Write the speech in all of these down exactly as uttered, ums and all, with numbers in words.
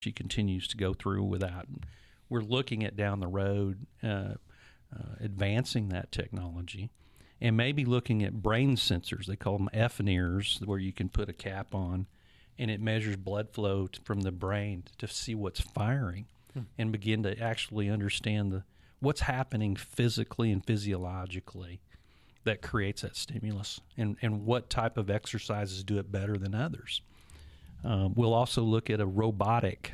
she continues to go through with that. We're looking at down the road uh, uh, advancing that technology and maybe looking at brain sensors. They call them F-N-I-R-S, where you can put a cap on and it measures blood flow t- from the brain to see what's firing hmm. and begin to actually understand the what's happening physically and physiologically that creates that stimulus, and, and what type of exercises do it better than others. Um, we'll also look at a robotic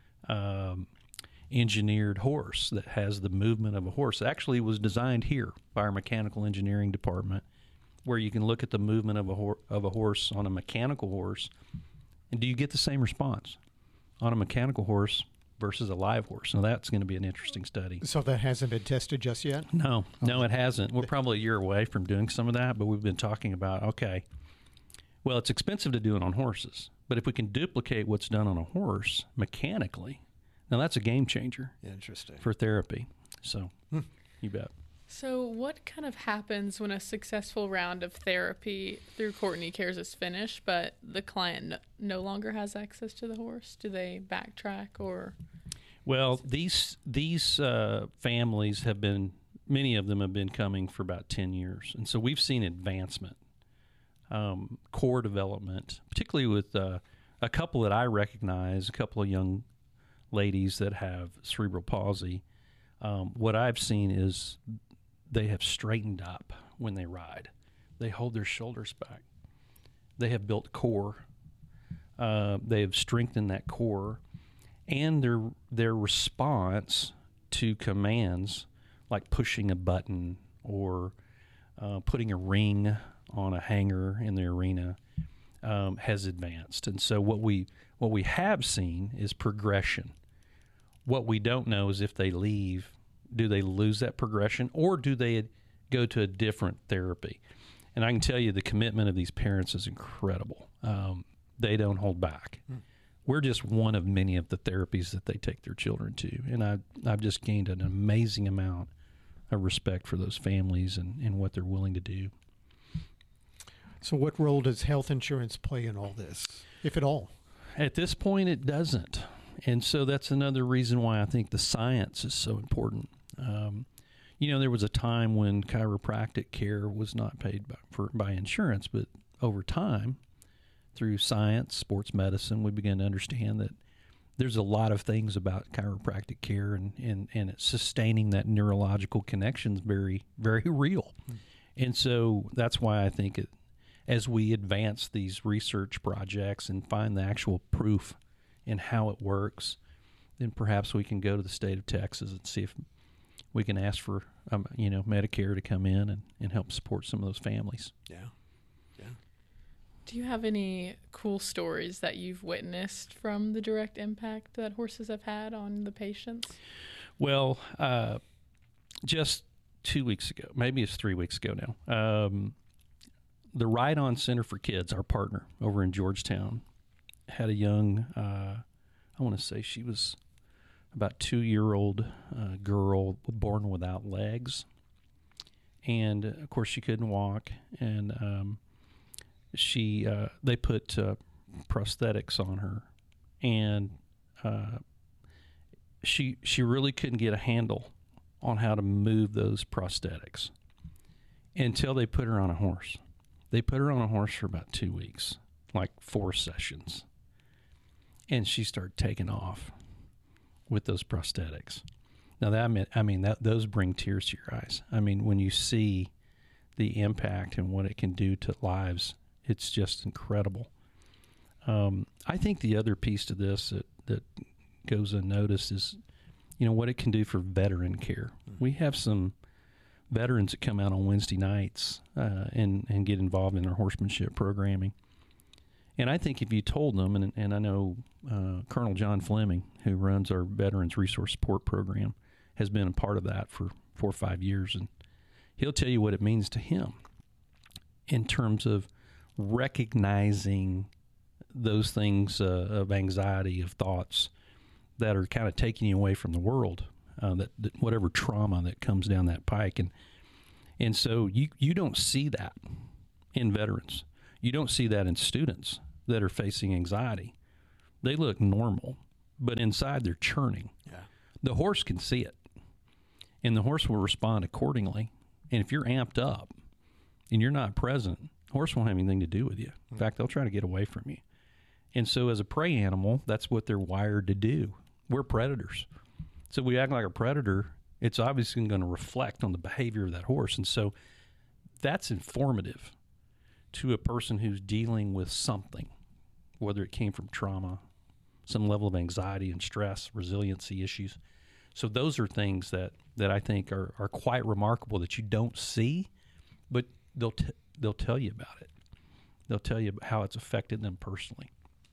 um, engineered horse that has the movement of a horse. It actually was designed here by our mechanical engineering department, where you can look at the movement of a, hor- of a horse on a mechanical horse, and do you get the same response on a mechanical horse versus a live horse? Now, that's going to be an interesting study. So that hasn't been tested just yet? No, no, it hasn't. We're probably a year away from doing some of that, but we've been talking about, okay, well, it's expensive to do it on horses, but if we can duplicate what's done on a horse mechanically, now that's a game changer. Interesting. For therapy. So, hmm. you bet. So what kind of happens when a successful round of therapy through Courtney Cares is finished, but the client no, no longer has access to the horse? Do they backtrack or? Well, these these uh, families have been, many of them have been coming for about ten years. And so we've seen advancement, um, core development, particularly with uh, a couple that I recognize, a couple of young ladies that have cerebral palsy. Um, what I've seen is they have straightened up when they ride. They hold their shoulders back. They have built core. Uh, they have strengthened that core, and their their response to commands like pushing a button or uh, putting a ring on a hanger in the arena um, has advanced. And so what we what we have seen is progression. What we don't know is if they leave, do they lose that progression, or do they go to a different therapy? And I can tell you the commitment of these parents is incredible. Um, they don't hold back. Hmm. We're just one of many of the therapies that they take their children to. And I, I've just gained an amazing amount of respect for those families and, and what they're willing to do. So what role does health insurance play in all this, if at all? At this point, it doesn't. And so that's another reason why I think the science is so important. Um, you know, there was a time when chiropractic care was not paid by, for, by insurance, but over time, through science, sports medicine, we began to understand that there's a lot of things about chiropractic care, and, and, and it's sustaining that neurological connection is very, very real. Mm. And so that's why I think it, as we advance these research projects and find the actual proof in how it works, then perhaps we can go to the state of Texas and see if we can ask for, um, you know, Medicare to come in and, and help support some of those families. Yeah. Yeah. Do you have any cool stories that you've witnessed from the direct impact that horses have had on the patients? Well, uh, just two weeks ago, maybe it's three weeks ago now, um, the Ride On Center for Kids, our partner over in Georgetown, had a young, uh, I want to say she was about two-year-old uh, girl born without legs. And, of course, she couldn't walk. And um, she uh, they put uh, prosthetics on her. And uh, she she really couldn't get a handle on how to move those prosthetics until they put her on a horse. They put her on a horse for about two weeks, like four sessions. And she started taking off with those prosthetics. Now that I mean, I mean that those bring tears to your eyes. I mean, when you see the impact and what it can do to lives, it's just incredible. Um, I think the other piece to this that, that goes unnoticed is, you know, what it can do for veteran care. Mm-hmm. We have some veterans that come out on Wednesday nights uh, and and get involved in our horsemanship programming. And I think if you told them, and, and I know uh, Colonel John Fleming, who runs our Veterans Resource Support Program, has been a part of that for four or five years, and he'll tell you what it means to him in terms of recognizing those things uh, of anxiety, of thoughts that are kind of taking you away from the world, uh, that, that whatever trauma that comes down that pike. And and so you, you don't see that in veterans. You don't see that in students that are facing anxiety. They look normal, but inside they're churning. Yeah. The horse can see it, and the horse will respond accordingly. And if you're amped up and you're not present, the horse won't have anything to do with you. In fact, they'll try to get away from you. And so as a prey animal, that's what they're wired to do. We're predators. So we act like a predator, it's obviously going to reflect on the behavior of that horse. And so that's informative to a person who's dealing with something, whether it came from trauma, some level of anxiety and stress, resiliency issues. So those are things that, that I think are, are quite remarkable that you don't see, but they'll t- they'll tell you about it. They'll tell you how it's affected them personally.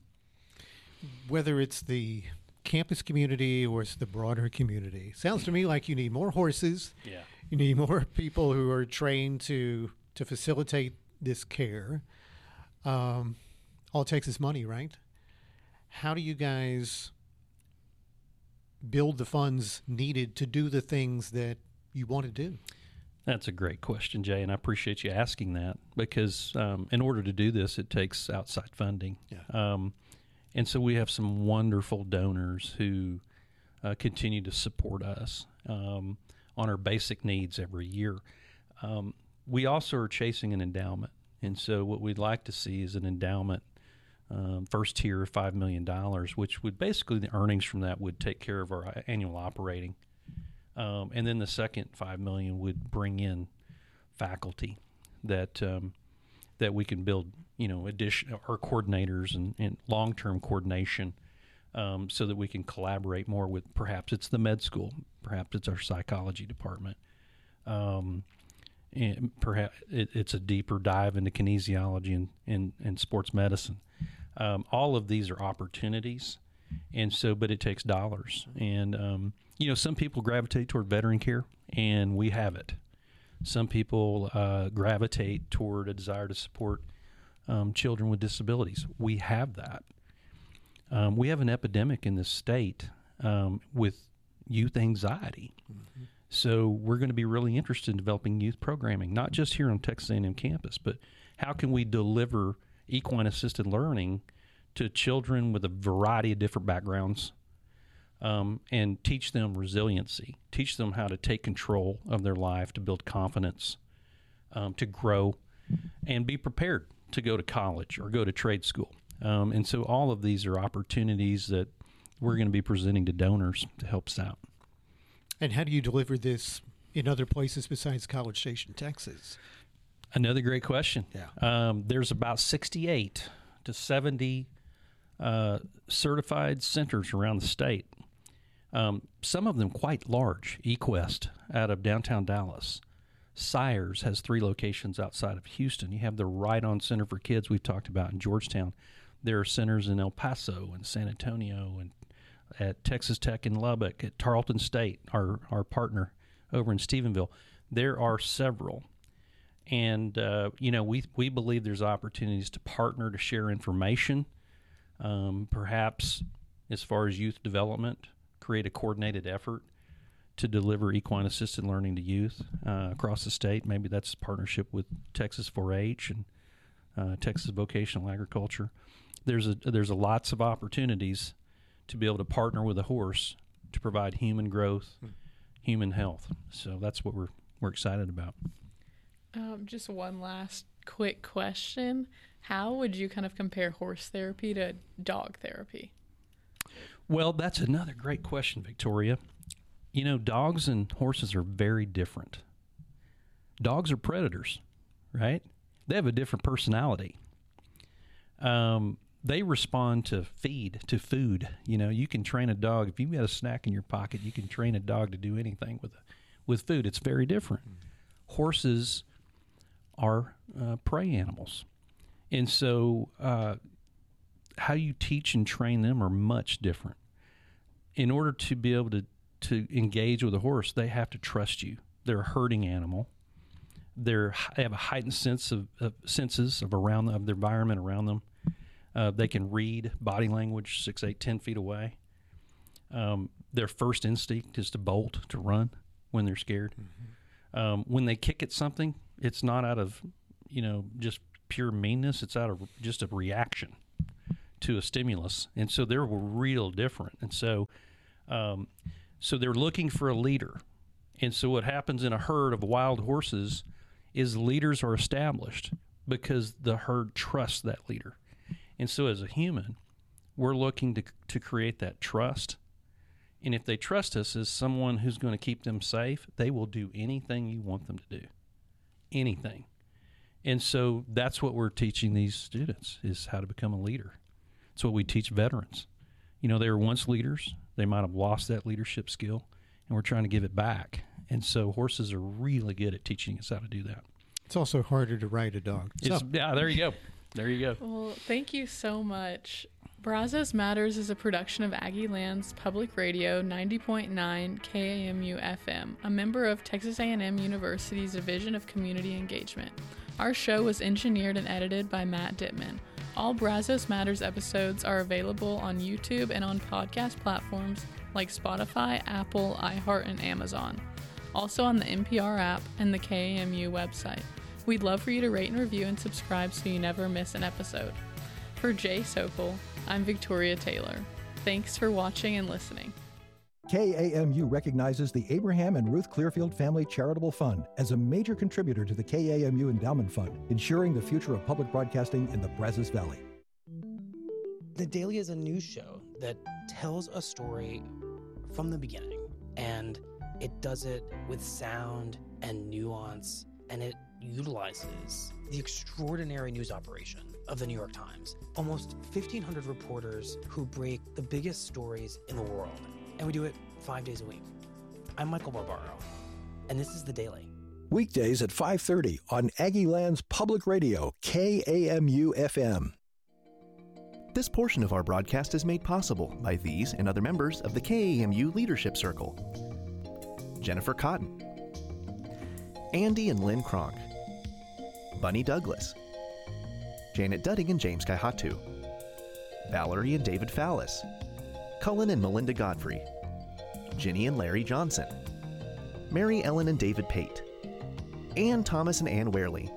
Whether it's the campus community or it's the broader community, sounds to me like you need more horses. Yeah. You need more people who are trained to to facilitate this care. Um, all it takes is money, right? How do you guys build the funds needed to do the things that you want to do? That's a great question, Jay, and I appreciate you asking that because um, in order to do this, it takes outside funding. Yeah. Um, and so we have some wonderful donors who uh, continue to support us um, on our basic needs every year. Um, we also are chasing an endowment, and so what we'd like to see is an endowment, um, first tier of five million dollars, which would basically, the earnings from that would take care of our annual operating. Um, and then the second five million dollars would bring in faculty that um, that we can build, you know, addition our coordinators and, and long-term coordination, um, so that we can collaborate more with, perhaps it's the med school, perhaps it's our psychology department, um, and perhaps it, it's a deeper dive into kinesiology and, and, and sports medicine. Um, all of these are opportunities, and so, but it takes dollars. And um, you know, some people gravitate toward veteran care, and we have it. Some people uh, gravitate toward a desire to support um, children with disabilities. We have that. Um, we have an epidemic in this state um, with youth anxiety. Mm-hmm. So we're going to be really interested in developing youth programming, not just here on Texas A and M campus, but how can we deliver equine-assisted learning to children with a variety of different backgrounds, Um, and teach them resiliency, teach them how to take control of their life, to build confidence, um, to grow, and be prepared to go to college or go to trade school. Um, and so all of these are opportunities that we're going to be presenting to donors to help us out. And how do you deliver this in other places besides College Station, Texas? Another great question. Yeah. Um, there's about sixty-eight to seventy uh, certified centers around the state. Um, some of them quite large. eQuest out of downtown Dallas. Sires has three locations outside of Houston. You have the Right On Center for Kids we've talked about in Georgetown. There are centers in El Paso and San Antonio and at Texas Tech in Lubbock, at Tarleton State, our, our partner over in Stephenville. There are several. And, uh, you know, we, we believe there's opportunities to partner, to share information, um, perhaps as far as youth development, create a coordinated effort to deliver equine-assisted learning to youth uh, across the state. Maybe that's a partnership with Texas four H and uh, Texas Vocational Agriculture. There's a there's a lots of opportunities to be able to partner with a horse to provide human growth, hmm. human health. So that's what we're we're excited about. Um, just one last quick question: how would you kind of compare horse therapy to dog therapy? Well, that's another great question, Victoria. You know, dogs and horses are very different. Dogs are predators, right? They have a different personality. Um, they respond to feed, to food. You know, you can train a dog. If you've got a snack in your pocket, you can train a dog to do anything with with food. It's very different. Mm-hmm. Horses are uh, prey animals. And so uh, how you teach and train them are much different. In order to be able to, to engage with a horse, they have to trust you. They're a herding animal. They're, they have a heightened sense of, of senses of around of their environment around them. Uh, they can read body language six, eight, ten feet away. Um, their first instinct is to bolt, to run when they're scared. Mm-hmm. Um, when they kick at something, it's not out of, you know, just pure meanness. It's out of just a reaction to a stimulus. And so they're real different. And so, um, so they're looking for a leader. And so what happens in a herd of wild horses is leaders are established because the herd trusts that leader. And so as a human, we're looking to to create that trust. And if they trust us as someone who's going to keep them safe, they will do anything you want them to do. Anything. And so that's what we're teaching these students, is how to become a leader. It's what we teach veterans. You know, they were once leaders. They might have lost that leadership skill, and we're trying to give it back. And so horses are really good at teaching us how to do that. It's also harder to ride a dog. It's, So, yeah, there you go. There you go. Well, thank you so much. Brazos Matters is a production of Aggie Lands Public Radio ninety point nine K A M U F M, a member of Texas A and M University's Division of Community Engagement. Our show was engineered and edited by Matt Dittman. All Brazos Matters episodes are available on YouTube and on podcast platforms like Spotify, Apple, iHeart, and Amazon. Also on the N P R app and the K A M U website. We'd love for you to rate and review and subscribe so you never miss an episode. For Jay Sokol, I'm Victoria Taylor. Thanks for watching and listening. K A M U recognizes the Abraham and Ruth Clearfield Family Charitable Fund as a major contributor to the K A M U Endowment Fund, ensuring the future of public broadcasting in the Brazos Valley. The Daily is a news show that tells a story from the beginning, and it does it with sound and nuance, and it utilizes the extraordinary news operation of the New York Times. Almost fifteen hundred reporters who break the biggest stories in the world, and we do it five days a week. I'm Michael Barbaro, and this is The Daily. Weekdays at five thirty on Aggie Lands Public Radio, K A M U F M. This portion of our broadcast is made possible by these and other members of the K A M U Leadership Circle. Jennifer Cotton, Andy and Lynn Kronk, Bunny Douglas, Janet Dudding and James Kaihatu, Valerie and David Fallis, Cullen and Melinda Godfrey, Ginny and Larry Johnson, Mary Ellen and David Pate, Ann Thomas and Ann Warely.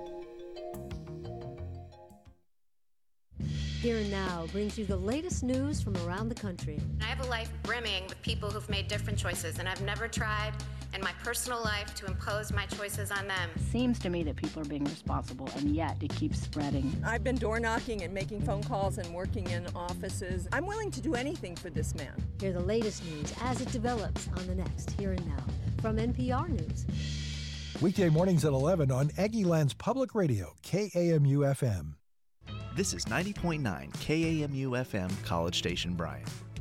Here and Now brings you the latest news from around the country. I have a life brimming with people who've made different choices, and I've never tried in my personal life to impose my choices on them. Seems to me that people are being responsible, and yet it keeps spreading. I've been door knocking and making phone calls and working in offices. I'm willing to do anything for this man. Hear the latest news as it develops on the next Here and Now from N P R News. Weekday mornings at eleven on Aggie Lands Public Radio, K A M U F M. This is ninety point nine K A M U F M, College Station, Bryan.